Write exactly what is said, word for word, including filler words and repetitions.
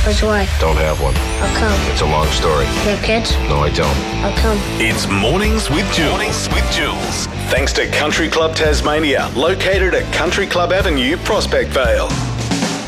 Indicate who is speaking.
Speaker 1: Where's your wife?
Speaker 2: Don't have one.
Speaker 1: How come?
Speaker 2: It's a long story.
Speaker 1: You have kids?
Speaker 2: No, I don't.
Speaker 1: How come?
Speaker 3: It's Mornings with Jules. Mornings with Jules. Thanks to Country Club Tasmania, located at Country Club Avenue, Prospect Vale.